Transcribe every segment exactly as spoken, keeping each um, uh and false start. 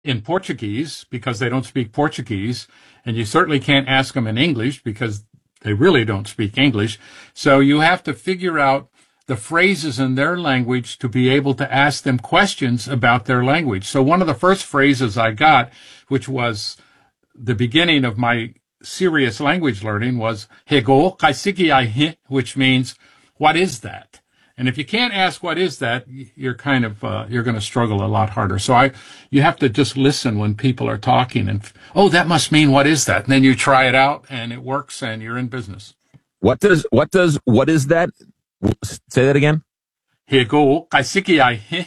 in Portuguese because they don't speak Portuguese, and you certainly can't ask them in English because they really don't speak English. So you have to figure out the phrases in their language to be able to ask them questions about their language. So one of the first phrases I got, which was the beginning of my serious language learning, was Hego kaisiki ai he, which means, what is that? And if you can't ask what is that, you're kind of, uh, you're going to struggle a lot harder. So I, you have to just listen when people are talking and, oh, that must mean what is that? And then you try it out and it works and you're in business. What does, what does, what is that? Say that again. Hego kaisiki ai he.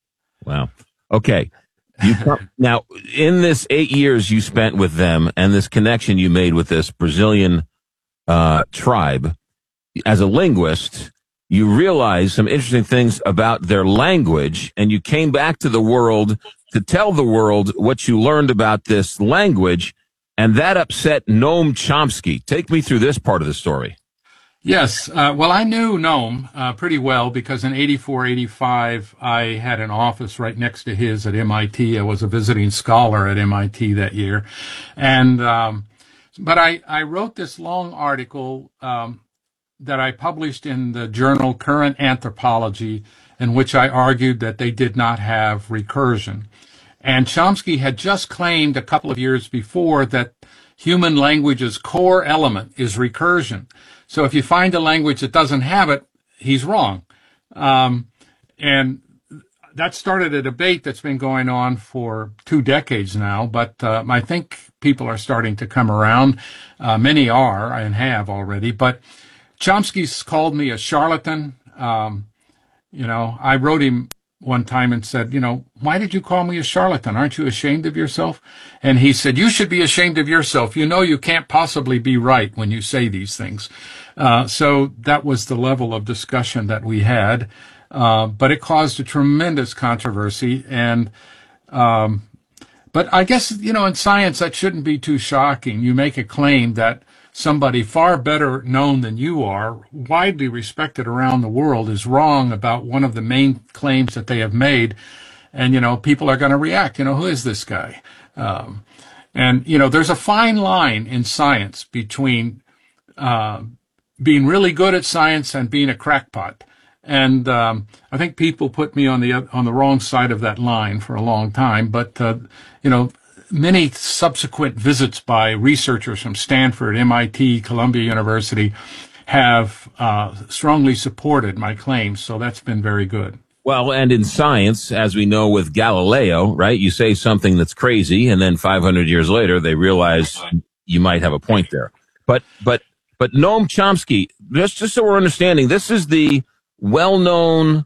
Wow. Okay. You now, in this eight years you spent with them and this connection you made with this Brazilian uh, tribe, as a linguist, you realized some interesting things about their language, and you came back to the world to tell the world what you learned about this language, and that upset Noam Chomsky. Take me through this part of the story. Yes. Uh, well, I knew Noam uh, pretty well because in eighty-four, eighty-five, I had an office right next to his at M I T. I was a visiting scholar at M I T that year. And, um, but I, I wrote this long article, um, that I published in the journal Current Anthropology, in which I argued that they did not have recursion. And Chomsky had just claimed a couple of years before that human language's core element is recursion. So if you find a language that doesn't have it, he's wrong. Um, and that started a debate that's been going on for two decades now, but uh, I think people are starting to come around. Uh, many are and have already, but Chomsky's called me a charlatan. Um, you know, I wrote him one time and said, you know, why did you call me a charlatan? Aren't you ashamed of yourself? And he said, you should be ashamed of yourself. You know, you can't possibly be right when you say these things. Uh, so that was the level of discussion that we had. Uh, but it caused a tremendous controversy. And, um, but I guess, you know, in science, that shouldn't be too shocking. You make a claim that somebody far better known than you are, widely respected around the world, is wrong about one of the main claims that they have made. And, you know, people are going to react. You know, who is this guy? Um, and, you know, there's a fine line in science between uh, being really good at science and being a crackpot. And um, I think people put me on the on the wrong side of that line for a long time. But, uh, you know, many subsequent visits by researchers from Stanford, M I T, Columbia University have uh, strongly supported my claims. So that's been very good. Well, and in science, as we know with Galileo, right, you say something that's crazy, and then five hundred years later, they realize you might have a point there. But but but Noam Chomsky, just, just so we're understanding, this is the well-known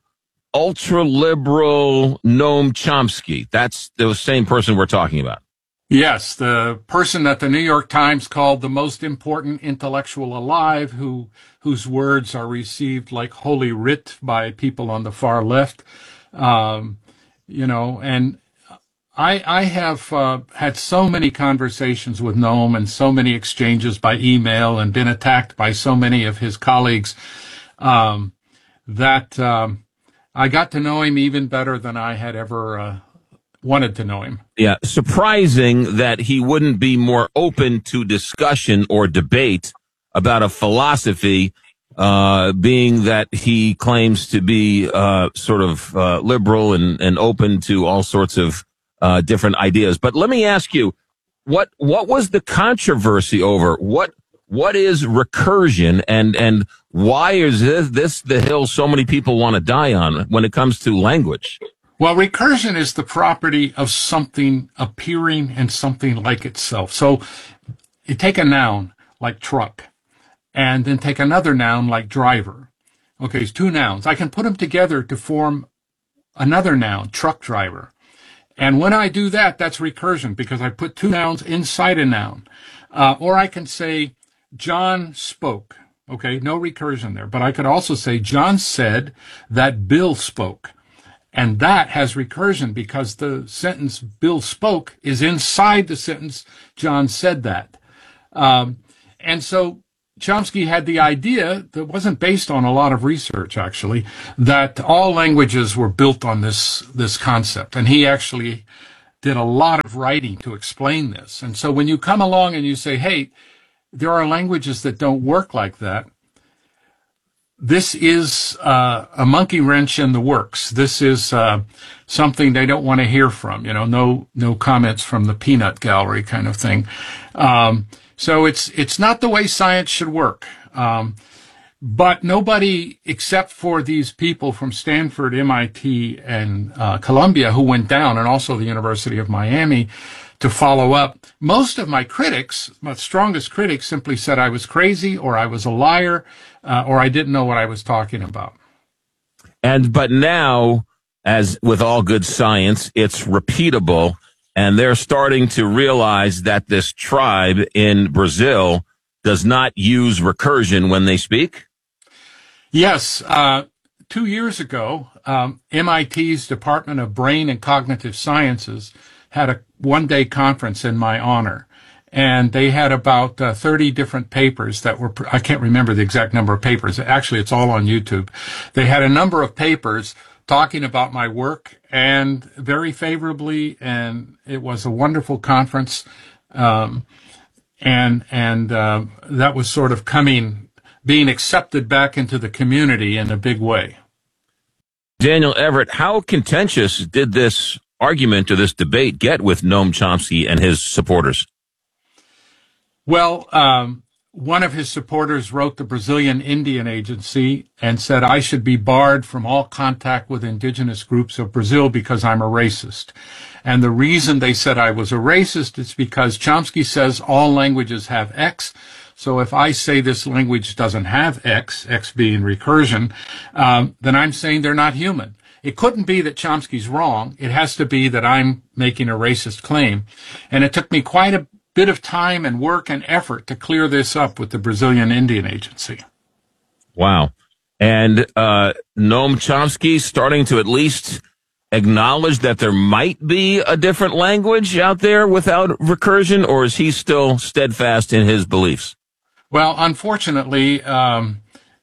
ultra-liberal Noam Chomsky. That's the same person we're talking about. Yes, the person that the New York Times called the most important intellectual alive, who whose words are received like holy writ by people on the far left. Um, you know, and I I have uh, had so many conversations with Noam and so many exchanges by email and been attacked by so many of his colleagues um, that um, I got to know him even better than I had ever uh, wanted to know him. Yeah, surprising that he wouldn't be more open to discussion or debate about a philosophy, uh, being that he claims to be uh, sort of uh, liberal and, and open to all sorts of uh, different ideas. But let me ask you, what what was the controversy over? What what is recursion, and and why is this, this the hill so many people want to die on when it comes to language? Well, recursion is the property of something appearing and something like itself. So you take a noun like truck and then take another noun like driver. Okay, it's two nouns. I can put them together to form another noun, truck driver. And when I do that, that's recursion because I put two nouns inside a noun. Uh, or I can say, John spoke. Okay, no recursion there. But I could also say, John said that Bill spoke. And that has recursion because the sentence Bill spoke is inside the sentence John said that. Um, and so Chomsky had the idea that wasn't based on a lot of research, actually, that all languages were built on this, this concept. And he actually did a lot of writing to explain this. And so when you come along and you say, hey, there are languages that don't work like that, this is uh, a monkey wrench in the works. This is uh, something they don't want to hear from, you know, no no comments from the peanut gallery kind of thing. Um, so it's it's not the way science should work. Um, but nobody except for these people from Stanford, M I T, and uh, Columbia who went down, and also the University of Miami, to follow up. Most of my critics, my strongest critics, simply said I was crazy, or I was a liar, uh, or I didn't know what I was talking about. And but now, as with all good science, it's repeatable, and they're starting to realize that this tribe in Brazil does not use recursion when they speak? Yes. Uh, two years ago, um, M I T's Department of Brain and Cognitive Sciences had a one-day conference in my honor. And they had about uh, thirty different papers that were, I can't remember the exact number of papers. Actually, it's all on YouTube. They had a number of papers talking about my work, and very favorably, and it was a wonderful conference. Um, and and uh, that was sort of coming, being accepted back into the community in a big way. Daniel Everett, how contentious did this argument or this debate get with Noam Chomsky and his supporters? Well, um, one of his supporters wrote the Brazilian Indian Agency and said I should be barred from all contact with indigenous groups of Brazil because I'm a racist. And the reason they said I was a racist is because Chomsky says all languages have X. So if I say this language doesn't have X, X being recursion, um, then I'm saying they're not human. It couldn't be that Chomsky's wrong. It has to be that I'm making a racist claim. And it took me quite a bit of time and work and effort to clear this up with the Brazilian Indian Agency. Wow. And uh, Noam Chomsky starting to at least acknowledge that there might be a different language out there without recursion, or is he still steadfast in his beliefs? Well, unfortunately, um,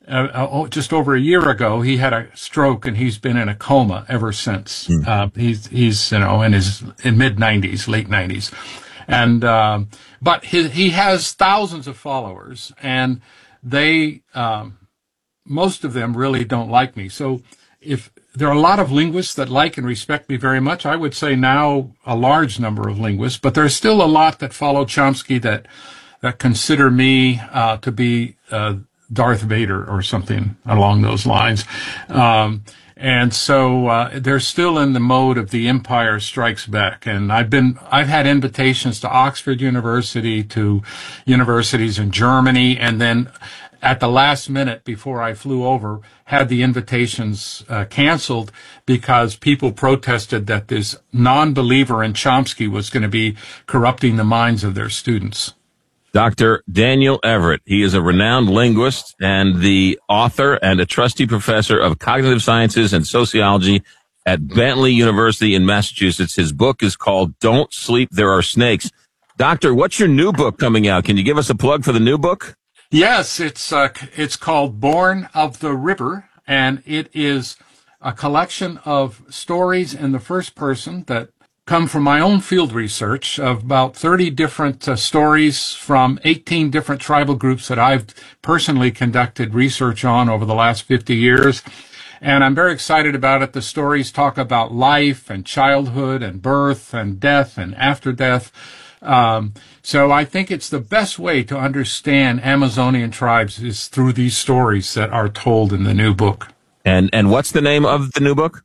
uh, just over a year ago, he had a stroke, and he's been in a coma ever since. Mm. Uh, he's, he's, you know, in his in mid nineties, late nineties. And, um, but he, he has thousands of followers, and they, um, most of them really don't like me. So if there are a lot of linguists that like and respect me very much, I would say now a large number of linguists, but there's still a lot that follow Chomsky that, that consider me, uh, to be, uh, Darth Vader or something along those lines. Um, And so uh, they're still in the mode of the Empire Strikes Back. And I've been, I've had invitations to Oxford University, to universities in Germany, and then at the last minute before I flew over, had the invitations uh, canceled because people protested that this non-believer in Chomsky was going to be corrupting the minds of their students. Doctor Daniel Everett. He is a renowned linguist and the author and a trustee professor of cognitive sciences and sociology at Bentley University in Massachusetts. His book is called Don't Sleep, There Are Snakes. Doctor, what's your new book coming out? Can you give us a plug for the new book? Yes, it's uh, it's called Born of the River, and it is a collection of stories in the first person that come from my own field research of about thirty different uh, stories from eighteen different tribal groups that I've personally conducted research on over the last fifty years. And I'm very excited about it. The stories talk about life and childhood and birth and death and after death. Um, so I think it's the best way to understand Amazonian tribes is through these stories that are told in the new book. And and what's the name of the new book?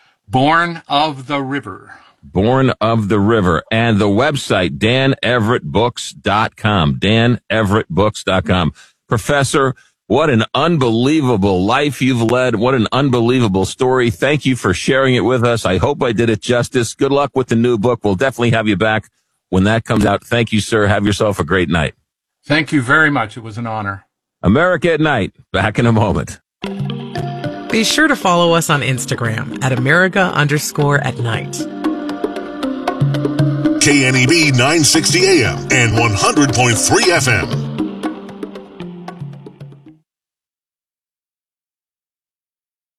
Born of the River. Born of the River. And the website, dan everett books dot com. dan everett books dot com. Professor, what an unbelievable life you've led. What an unbelievable story. Thank you for sharing it with us. I hope I did it justice. Good luck with the new book. We'll definitely have you back when that comes out. Thank you, sir. Have yourself a great night. Thank you very much. It was an honor. America at Night. Back in a moment. Be sure to follow us on Instagram at America underscore at night. K N E B nine sixty A M and one hundred point three F M. The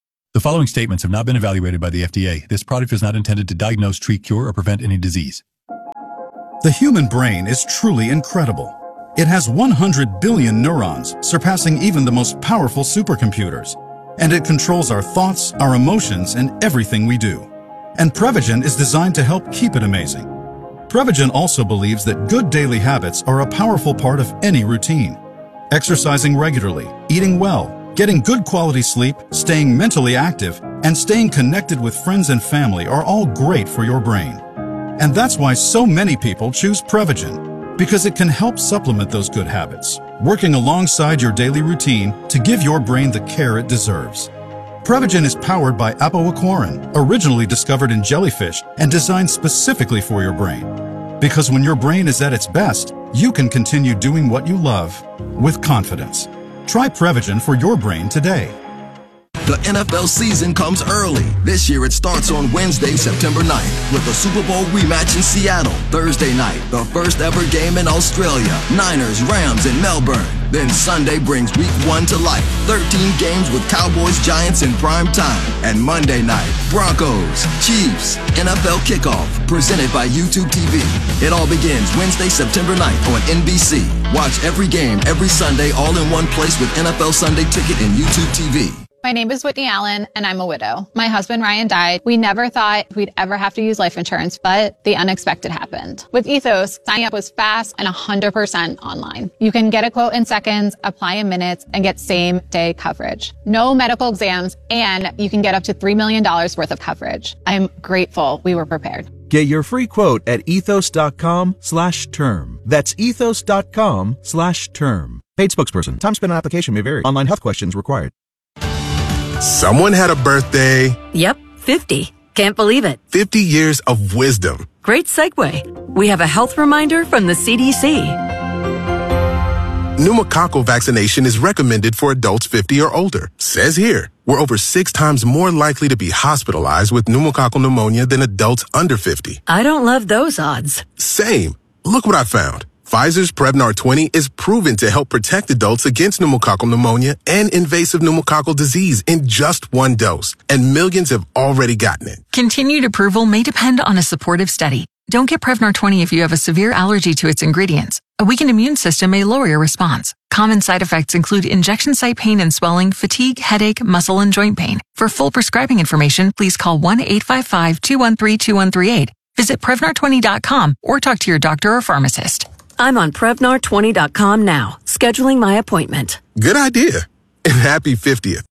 following statements have not been evaluated by the F D A. This product is not intended to diagnose, treat, cure, or prevent any disease. The human brain is truly incredible. It has one hundred billion neurons, surpassing even the most powerful supercomputers. And it controls our thoughts, our emotions, and everything we do. And Prevagen is designed to help keep it amazing. Prevagen also believes that good daily habits are a powerful part of any routine. Exercising regularly, eating well, getting good quality sleep, staying mentally active, and staying connected with friends and family are all great for your brain. And that's why so many people choose Prevagen, because it can help supplement those good habits, working alongside your daily routine to give your brain the care it deserves. Prevagen is powered by apoaquarin, originally discovered in jellyfish and designed specifically for your brain. Because when your brain is at its best, you can continue doing what you love with confidence. Try Prevagen for your brain today. The N F L season comes early. This year it starts on Wednesday, September ninth, with the Super Bowl rematch in Seattle. Thursday night, the first ever game in Australia. Niners, Rams in Melbourne. Then Sunday brings week one to life. thirteen games with Cowboys, Giants in prime time. And Monday night, Broncos, Chiefs, N F L kickoff, presented by YouTube T V. It all begins Wednesday, September ninth on N B C. Watch every game, every Sunday, all in one place with N F L Sunday Ticket and YouTube T V. My name is Whitney Allen, and I'm a widow. My husband, Ryan, died. We never thought we'd ever have to use life insurance, but the unexpected happened. With Ethos, signing up was fast and one hundred percent online. You can get a quote in seconds, apply in minutes, and get same-day coverage. No medical exams, and you can get up to three million dollars worth of coverage. I'm grateful we were prepared. Get your free quote at ethos.com slash term. That's ethos.com slash term. Paid spokesperson. Time spent on application may vary. Online health questions required. Someone had a birthday. Yep, fifty. Can't believe it. fifty years of wisdom. Great segue. We have a health reminder from the C D C. Pneumococcal vaccination is recommended for adults fifty or older. Says here, we're over six times more likely to be hospitalized with pneumococcal pneumonia than adults under fifty. I don't love those odds. Same. Look what I found. Pfizer's Prevnar twenty is proven to help protect adults against pneumococcal pneumonia and invasive pneumococcal disease in just one dose. And millions have already gotten it. Continued approval may depend on a supportive study. Don't get Prevnar twenty if you have a severe allergy to its ingredients. A weakened immune system may lower your response. Common side effects include injection site pain and swelling, fatigue, headache, muscle, and joint pain. For full prescribing information, please call one eight five five, two one three, two one three eight. Visit Prevnar twenty dot com or talk to your doctor or pharmacist. I'm on Prevnar twenty dot com now, scheduling my appointment. Good idea. And happy fiftieth.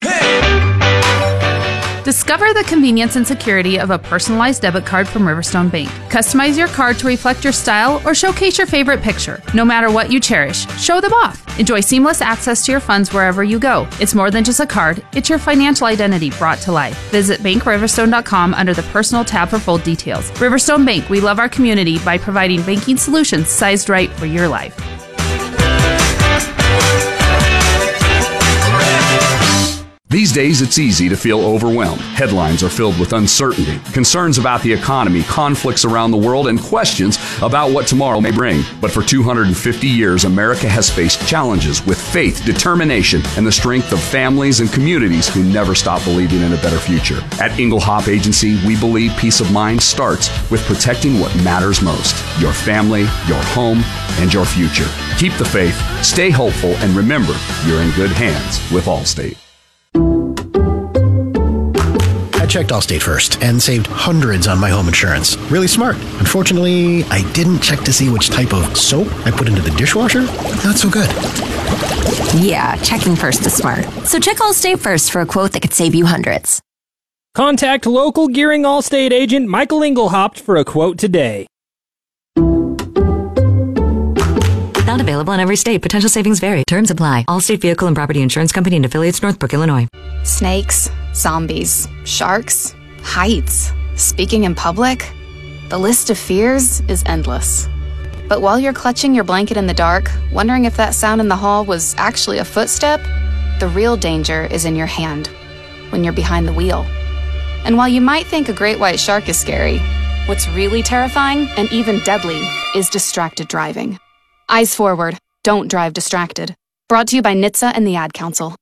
Discover the convenience and security of a personalized debit card from Riverstone Bank. Customize your card to reflect your style or showcase your favorite picture. No matter what you cherish, show them off. Enjoy seamless access to your funds wherever you go. It's more than just a card, it's your financial identity brought to life. Visit bank riverstone dot com under the personal tab for full details. Riverstone Bank, we love our community by providing banking solutions sized right for your life. These days, it's easy to feel overwhelmed. Headlines are filled with uncertainty, concerns about the economy, conflicts around the world, and questions about what tomorrow may bring. But for two hundred fifty years, America has faced challenges with faith, determination, and the strength of families and communities who never stop believing in a better future. At Inglehop Agency, we believe peace of mind starts with protecting what matters most: your family, your home, and your future. Keep the faith, stay hopeful, and remember, you're in good hands with Allstate. I checked Allstate first and saved hundreds on my home insurance. Really smart. Unfortunately, I didn't check to see which type of soap I put into the dishwasher. Not so good. Yeah, checking first is smart. So check Allstate first for a quote that could save you hundreds. Contact local Gearing Allstate agent Michael Inglehop for a quote today. Not available in every state. Potential savings vary. Terms apply. Allstate Vehicle and Property Insurance Company and affiliates, Northbrook, Illinois. Snakes, zombies, sharks, heights, speaking in public. The list of fears is endless. But while you're clutching your blanket in the dark, wondering if that sound in the hall was actually a footstep, the real danger is in your hand, when you're behind the wheel. And while you might think a great white shark is scary, what's really terrifying and even deadly is distracted driving. Eyes forward. Don't drive distracted. Brought to you by N H T S A and the Ad Council.